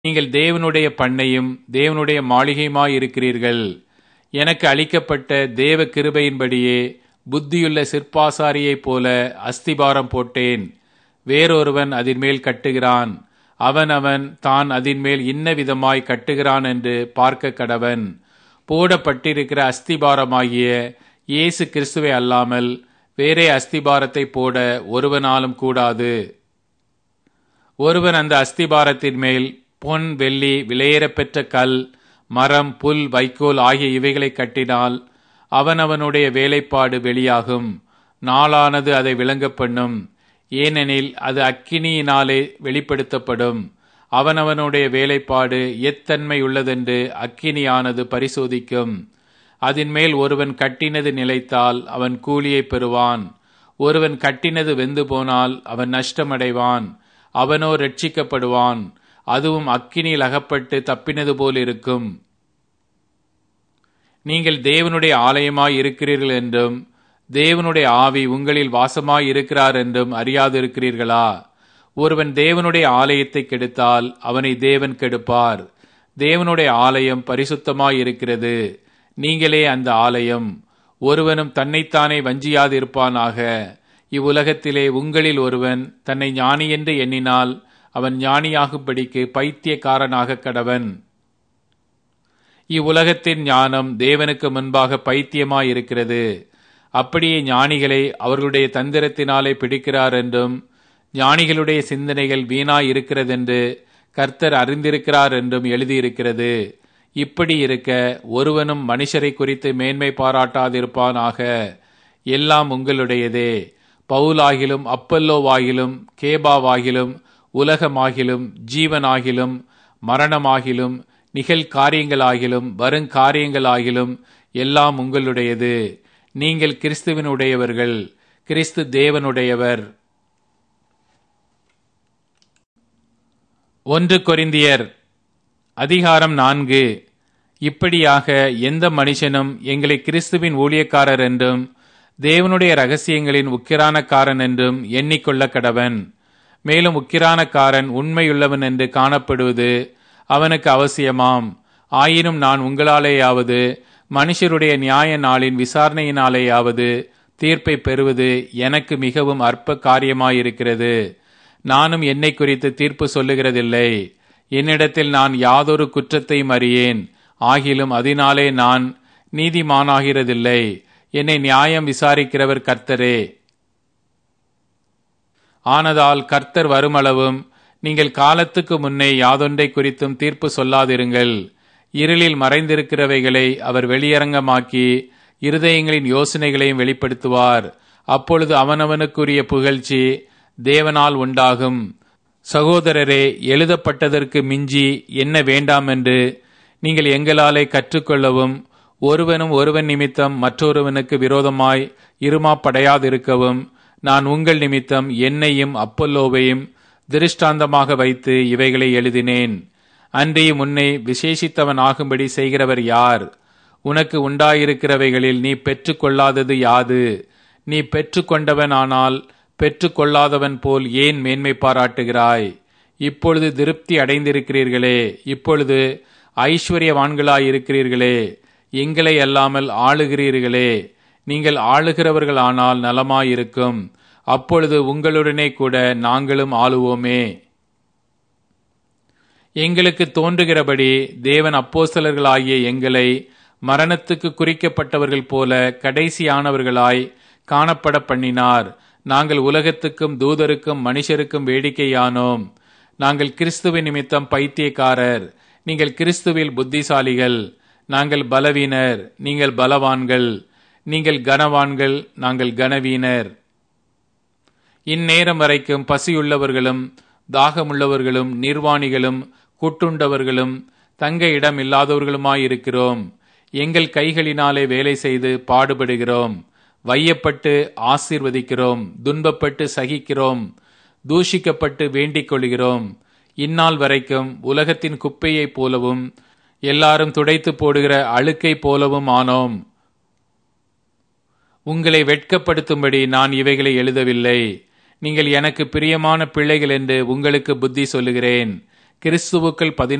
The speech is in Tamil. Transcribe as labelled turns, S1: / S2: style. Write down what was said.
S1: நீங்கள் தேவனுடைய பண்ணையும் தேவனுடைய மாளிகையுமாயிருக்கிறீர்கள். எனக்கு அளிக்கப்பட்ட தேவ கிருபையின்படியே புத்தியுள்ள சிற்பாசாரியைப் போல அஸ்திபாரம் போட்டேன். வேறொருவன் அதின்மேல் கட்டுகிறான். அவன் தான் அதின்மேல் இன்ன விதமாய் கட்டுகிறான் என்று பார்க்க கடவன். போடப்பட்டிருக்கிற அஸ்திபாரமாகிய இயேசு கிறிஸ்துவை அல்லாமல் வேறே அஸ்திபாரத்தை போட ஒருவனாலும் கூடாது. ஒருவன் அந்த அஸ்திபாரத்தின் மேல் பொன், வெள்ளி, விலையேறப்பெற்ற கல், மரம், புல், வைக்கோல் ஆகிய இவைகளை கட்டினால் அவனவனுடைய வேலைப்பாடு வெளியாகும். நாளானது அதை விளங்க பண்ணும். ஏனெனில் அது அக்கினியினாலே வெளிப்படுத்தப்படும். அவனவனுடைய வேலைப்பாடு எத்தன்மை உள்ளதென்று அக்கினியானது பரிசோதிக்கும். அதன் மேல் ஒருவன் கட்டினது நிலைத்தால் அவன் கூலியை பெறுவான். ஒருவன் கட்டினது வெந்து போனால் அவன் நஷ்டமடைவான். அவனோ ரட்சிக்கப்படுவான். அதுவும் அக்கினியில் அகப்பட்டு தப்பினது போல் இருக்கும். நீங்கள் தேவனுடைய ஆலயமாய் இருக்கிறீர்கள் என்றும் தேவனுடைய ஆவி உங்களில் வாசமாய் இருக்கிறார் என்றும் அறியாதிருக்கிறீர்களா? ஒருவன் தேவனுடைய ஆலயத்தை கெடுத்தால் அவனை தேவன் கெடுப்பார். தேவனுடைய ஆலயம் பரிசுத்தமாய் இருக்கிறது. நீங்களே அந்த ஆலயம். ஒருவனும் தன்னைத்தானே வஞ்சியாதிருப்பானாக. இவ்வுலகத்திலே உங்களில் ஒருவன் தன்னை ஞானி என்று எண்ணினால் அவன் ஞானியாகும்படிக்கு பைத்தியக்காரனாக கடவன். இவ்வுலகத்தின் ஞானம் தேவனுக்கு முன்பாக பைத்தியமாயிருக்கிறது. அப்படியே ஞானிகளை அவர்களுடைய தந்திரத்தினாலே பிடிக்கிறார் என்றும் ஞானிகளுடைய சிந்தனைகள் வீணாய் இருக்கிறதென்று கர்த்தர் அறிந்திருக்கிறார் என்றும் எழுதியிருக்கிறது. இப்படி இருக்க ஒருவனும் மனுஷரை குறித்து மேன்மை பாராட்டாதிருப்பானாக. எல்லாம் உங்களுடையதே. பவுலாகிலும் அப்பல்லோவாகிலும் கேபாவாகிலும் உலகமாகிலும் ஜீவனாகிலும் மரணமாகிலும் நிகழ்காரியங்களாகிலும் வருங்காரியங்களாகிலும் எல்லாம் உங்களுடையது. நீங்கள் கிறிஸ்துவினுடையவர்கள், கிறிஸ்து தேவனுடையவர். 1 கொரிந்தியர் அதிகாரம் 4. இப்படியாக எந்த மனுஷனும் எங்களை கிறிஸ்துவின் ஊழியக்காரர் என்றும் தேவனுடைய இரகசியங்களின் உக்கிரானக்காரன் என்றும் எண்ணிக்கொள்ள கடவன். மேலும் உக்கிரானக்காரன் உண்மையுள்ளவன் என்று காணப்படுவது அவனுக்கு அவசியமாம். ஆயினும் நான் உங்களாலேயாவது மனுஷருடைய நியாய நாளின் விசாரணையினாலேயாவது தீர்ப்பை பெறுவது எனக்கு மிகவும் அற்ப காரியமாயிருக்கிறது. நானும் என்னை குறித்து தீர்ப்பு சொல்லுகிறதில்லை. என்னிடத்தில் நான் யாதொரு குற்றத்தையும் அறியேன். ஆகிலும் அதனாலே நான் நீதிமானாகிறதில்லை. என்னை நியாயம் விசாரிக்கிறவர் கர்த்தரே. ஆனதால் கர்த்தர் வருமளவும் நீங்கள் காலத்துக்கு முன்னே யாதொன்றை குறித்தும் தீர்ப்பு சொல்லாதிருங்கள். இருளில் மறைந்திருக்கிறவைகளை அவர் வெளியரங்கமாக்கி இருதயங்களின் யோசனைகளையும் வெளிப்படுத்துவார். அப்பொழுது அவனவனுக்குரிய புகழ்ச்சி தேவனால் உண்டாகும். சகோதரரே, எழுதப்பட்டதற்கு மிஞ்சி என்ன வேண்டாம் என்று நீங்கள் எங்களாலே கற்றுக்கொள்ளவும் ஒருவனும் ஒருவன் நிமித்தம் மற்றொருவனுக்கு விரோதமாய் இருமாப்படையாதிருக்கவும் நான் உங்கள் நிமித்தம் என்னையும் அப்பல்லோவையும் திருஷ்டாந்தமாக வைத்து இவைகளை எழுதினேன். அன்றியும் உன்னை விசேஷித்தவன் ஆகும்படி செய்கிறவர் யார்? உனக்கு உண்டாயிருக்கிறவைகளில் நீ பெற்றுக்கொள்ளாதது யாது? நீ பெற்றுக்கொண்டவன் ஆனால் பெற்றுக்கொள்ளாதவன் போல் ஏன் மேன்மை பாராட்டுகிறாய்? இப்பொழுது திருப்தி அடைந்திருக்கிறீர்களே, இப்பொழுது ஐஸ்வர்யவான்களாயிருக்கிறீர்களே, எங்களை அல்லாமல் ஆளுகிறீர்களே. நீங்கள் ஆளுகிறவர்களானால் நலமாயிருக்கும். அப்பொழுது உங்களுடனே கூட நாங்களும் ஆளுவோமே. எங்களுக்கு தோன்றுகிறபடி தேவன் அப்போஸ்தலர்களாகிய எங்களை மரணத்துக்கு குறிக்கப்பட்டவர்கள் போல கடைசியானவர்களாய் காணப்பட பண்ணினார். நாங்கள் உலகத்துக்கும் தூதருக்கும் மனுஷருக்கும் வேடிக்கையானோம். நாங்கள் கிறிஸ்துவின் நிமித்தம் பைத்தியக்காரர். நீங்கள் கிறிஸ்துவில் புத்திசாலிகள். நாங்கள் பலவீனர், நீங்கள் பலவான்கள். நீங்கள் கனவான்கள், நாங்கள் கனவீனர். இந்நேரம் வரைக்கும் பசியுள்ளவர்களும் தாகமுள்ளவர்களும் நிர்வாணிகளும் கூட்டுண்டவர்களும் தங்க இடம் இல்லாதவர்களுமாயிருக்கிறோம். எங்கள் கைகளினாலே வேலை செய்து பாடுபடுகிறோம். வையப்பட்டு ஆசீர்வதிக்கிறோம். துன்பப்பட்டு சகிக்கிறோம். தூஷிக்கப்பட்டு வேண்டிக் கொள்கிறோம். இந்நாள் வரைக்கும் உலகத்தின் குப்பையைப் போலவும் எல்லாரும் துடைத்து போடுகிற அழுக்கை போலவும் ஆனோம். உங்களை வெட்கப்படுத்தும்படி நான் இவைகளை எழுதவில்லை. நீங்கள் எனக்கு பிரியமான பிள்ளைகள் என்று உங்களுக்கு புத்தி சொல்லுகிறேன். கிறிஸ்துவுக்குள்